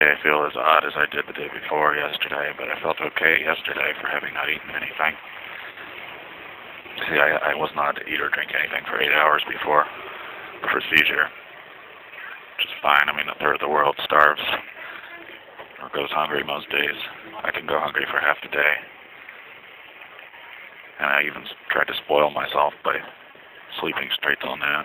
I feel as odd as I did the day before yesterday, but I felt okay yesterday for having not eaten anything. See, I was not to eat or drink anything for 8 hours before the procedure, which is fine. I mean, a third of the world starves or goes hungry most days. I can go hungry for half the day. And I even tried to spoil myself by sleeping straight till noon.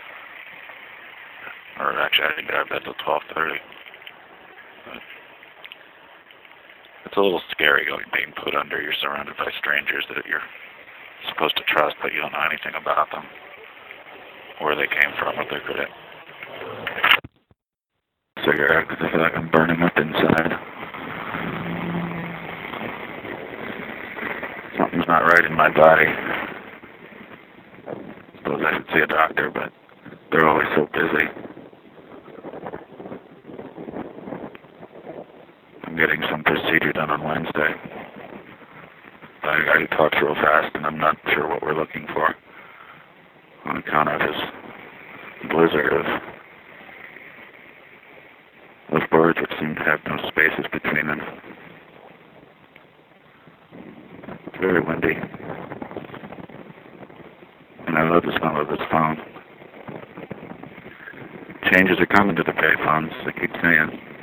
Or actually, I didn't get out of bed till 12:30. But it's a little scary being put under. You're surrounded by strangers that you're supposed to trust, but you don't know anything about them, where they came from, what they're good at. Cigarette, because I feel like I'm burning up inside. Something's not right in my body. I suppose I should see a doctor, but they're always so busy. I'm getting some procedure done on Wednesday. He talks real fast, and I'm not sure what we're looking for on account of his blizzard of birds which seem to have no spaces between them. It's very windy. And I love the smell of this phone. Changes are coming to the payphones, I keep saying.